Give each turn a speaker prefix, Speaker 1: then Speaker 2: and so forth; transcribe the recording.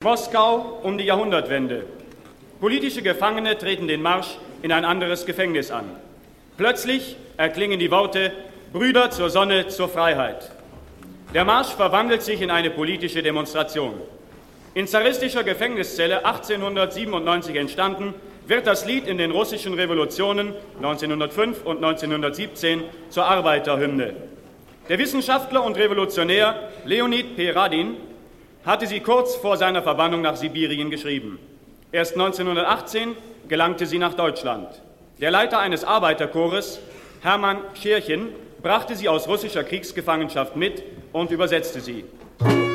Speaker 1: Moskau um die Jahrhundertwende. Politische Gefangene treten den Marsch in ein anderes Gefängnis an. Plötzlich erklingen die Worte Brüder zur Sonne, zur Freiheit. Der Marsch verwandelt sich in eine politische Demonstration. In zaristischer Gefängniszelle 1897 entstanden, wird das Lied in den russischen Revolutionen 1905 und 1917 zur Arbeiterhymne. Der Wissenschaftler und Revolutionär Leonid Peradin hatte sie kurz vor seiner Verbannung nach Sibirien geschrieben. Erst 1918 gelangte sie nach Deutschland. Der Leiter eines Arbeiterchores, Hermann Scherchen, brachte sie aus russischer Kriegsgefangenschaft mit und übersetzte sie.